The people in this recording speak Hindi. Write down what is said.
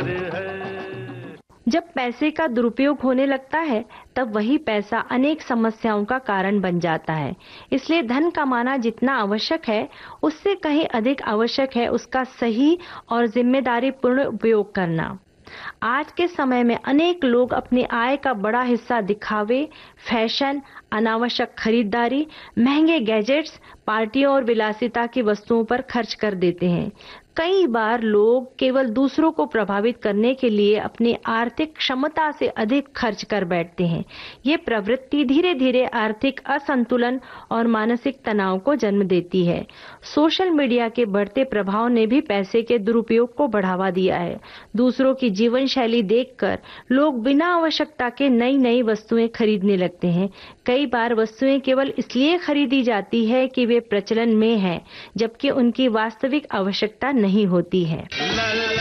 घर है। जब पैसे का दुरुपयोग होने लगता है तब वही पैसा अनेक समस्याओं का कारण बन जाता है। इसलिए धन कमाना जितना आवश्यक है उससे कहीं अधिक आवश्यक है उसका सही और जिम्मेदारीपूर्ण उपयोग करना। आज के समय में अनेक लोग अपनी आय का बड़ा हिस्सा दिखावे, फैशन, अनावश्यक खरीदारी, महंगे गैजेट्स, पार्टियों और विलासिता की वस्तुओं पर खर्च कर देते हैं। कई बार लोग केवल दूसरों को प्रभावित करने के लिए अपनी आर्थिक क्षमता से अधिक खर्च कर बैठते हैं। ये प्रवृत्ति धीरे धीरे आर्थिक असंतुलन और मानसिक तनाव को जन्म देती है। सोशल मीडिया के बढ़ते प्रभाव ने भी पैसे के दुरुपयोग को बढ़ावा दिया है। दूसरों की जीवन शैली देखकर लोग बिना आवश्यकता के नई नई वस्तुएं खरीदने लगते हैं। कई बार वस्तुएं केवल इसलिए खरीदी जाती है कि वे प्रचलन में हैं, जबकि उनकी वास्तविक आवश्यकता नहीं होती है।